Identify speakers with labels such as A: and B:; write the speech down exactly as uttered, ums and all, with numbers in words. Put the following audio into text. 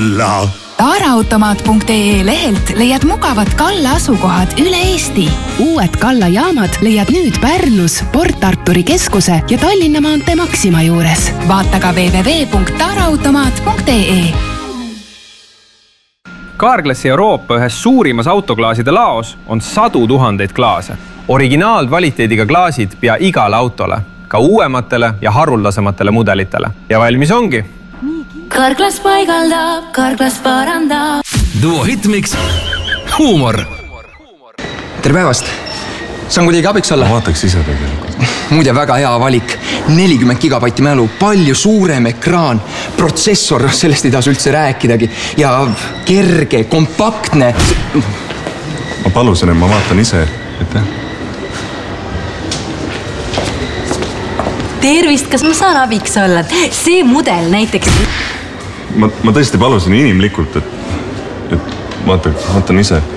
A: kalla.
B: Taaraautomaat punkt ee lehelt leiad mugavad Kalla asukohad üle Eesti. Uued Kalla jaamad leiad nüüd Pärnus, Port Arturi keskuse ja Tallinna maantee Maxima juures. Vaata ka double-u double-u double-u punkt taaraautomaat punkt ee.
C: Carglassi Euroopa ühes suurimas autoklaaside laos on sadu tuhandeid klaase. Originaalkvaliteediga klaasid pea igale autole, ka uuematele ja haruldasematele mudelitele. Ja valmis ongi.
D: Carglass paigaldab, Carglass parandab.
E: Duo Hitmix, huumor.
F: Tere päevast. Saan kuidagi abiks olla?
G: Vaataks ise tegelikult.
F: Muide, väga hea valik. nelikümmend gigabaiti mälu, palju suurem ekraan, protsessor, sellest ei tasu üldse rääkidagi. Ja kerge, kompaktne.
G: Ma palusin, et ma vaatan ise. Aitäh.
D: Tervist, kas ma saan abiks olla? See mudel näiteks...
G: Ma, ma tõesti palusin inimlikult, et, et vaata, vaatan ise.